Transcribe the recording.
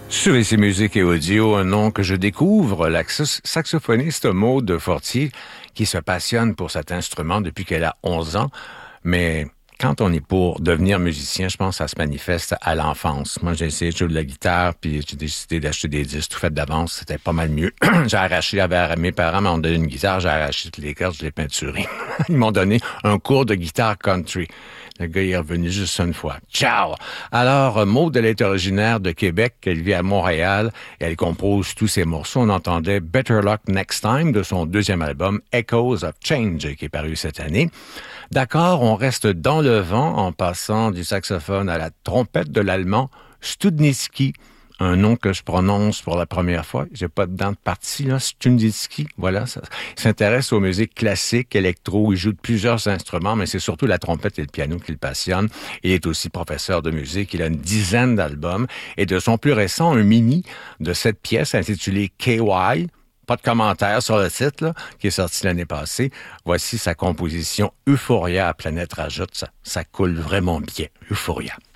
Sur ici Musique et Audio, un nom que je découvre, la saxophoniste Maude Fortier, qui se passionne pour cet instrument depuis qu'elle a 11 ans. Mais quand on est pour devenir musicien, je pense que ça se manifeste à l'enfance. Moi, j'ai essayé de jouer de la guitare, puis j'ai décidé d'acheter des disques tout faits d'avance. C'était pas mal mieux. Mes parents m'ont donné une guitare, j'ai arraché toutes les cordes, je l'ai peinturée. Ils m'ont donné un cours de guitare country. Le gars est revenu juste une fois. Ciao! Alors, Maude, elle est originaire de Québec. Elle vit à Montréal et elle compose tous ses morceaux. On entendait Better Luck Next Time de son deuxième album Echoes of Change qui est paru cette année. D'accord, on reste dans le vent en passant du saxophone à la trompette de l'allemand Studnicki. Un nom que je prononce pour la première fois. J'ai pas de dents de partie, là. Studnicki, voilà. Ça. Il s'intéresse aux musiques classiques, électro. Il joue de plusieurs instruments, mais c'est surtout la trompette et le piano qui le passionnent. Il est aussi professeur de musique. Il a une dizaine d'albums. Et de son plus récent, un mini de cette pièce intitulée KY. Pas de commentaire sur le titre, là, qui est sorti l'année passée. Voici sa composition Euphoria à Planète Rajoute. Ça coule vraiment bien. Euphoria.